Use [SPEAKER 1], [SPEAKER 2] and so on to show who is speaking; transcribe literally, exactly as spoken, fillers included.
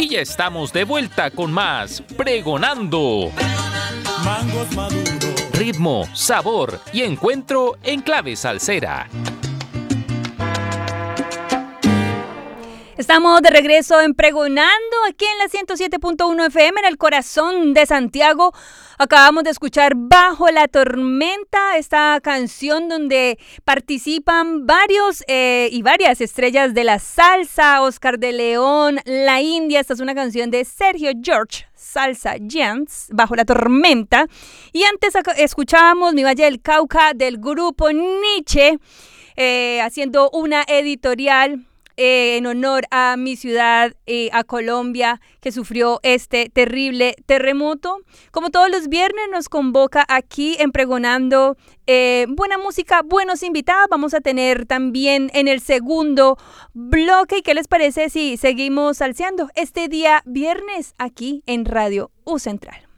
[SPEAKER 1] Y ya estamos de vuelta con más Pregonando.
[SPEAKER 2] Mangos maduros.
[SPEAKER 1] Ritmo, sabor y encuentro en clave salsera.
[SPEAKER 3] Estamos de regreso en Pregonando, aquí en la ciento siete punto uno F M, en el corazón de Santiago. Acabamos de escuchar Bajo la Tormenta, esta canción donde participan varios eh, y varias estrellas de la salsa, Oscar de León, La India. Esta es una canción de Sergio George, Salsa Giants, Bajo la Tormenta. Y antes escuchábamos Mi Valle del Cauca del grupo Nietzsche, eh, haciendo una editorial Eh, en honor a mi ciudad, eh, a Colombia, que sufrió este terrible terremoto. Como todos los viernes nos convoca aquí en Pregonando eh, buena música, buenos invitados. Vamos a tener también en el segundo bloque. ¿Y qué les parece si seguimos salseando este día viernes aquí en Radio U Central?